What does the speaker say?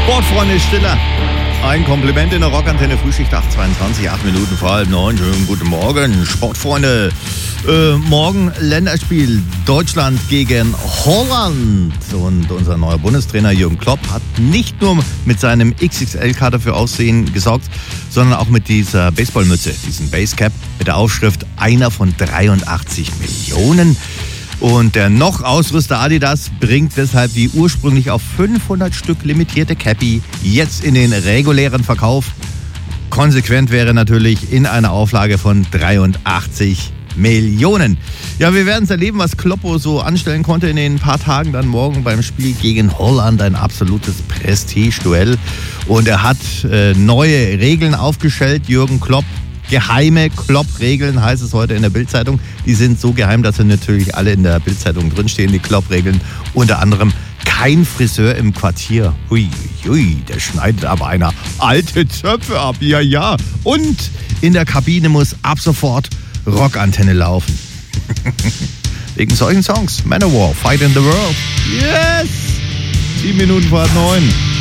Sportfreunde Stiller. Ein Kompliment in der Rockantenne Frühschicht 8:22, 8 Minuten vor halb 9. Schönen guten Morgen, Sportfreunde. Morgen Länderspiel Deutschland gegen Holland. Und unser neuer Bundestrainer Jürgen Klopp hat nicht nur mit seinem XXL-Kader für Aussehen gesorgt, sondern auch mit dieser Baseballmütze, diesem Basecap mit der Aufschrift einer von 83 Millionen. Und der noch Ausrüster Adidas bringt deshalb die ursprünglich auf 500 Stück limitierte Cappy jetzt in den regulären Verkauf. Konsequent wäre natürlich in einer Auflage von 83 Millionen. Ja, wir werden es erleben, was Kloppo so anstellen konnte in den paar Tagen dann morgen beim Spiel gegen Holland. Ein absolutes Prestige-Duell. Und er hat neue Regeln aufgestellt, Jürgen Klopp. Geheime Klopp-Regeln heißt es heute in der Bild-Zeitung. Die sind so geheim, dass sie natürlich alle in der Bild-Zeitung drinstehen, die Klopp-Regeln. Unter anderem kein Friseur im Quartier. Hui, hui, der schneidet aber einer alte Zöpfe ab. Ja, ja. Und in der Kabine muss ab sofort Rockantenne laufen. Wegen solchen Songs. Manowar, Fight in the World. Yes! 7 Minuten vor 9.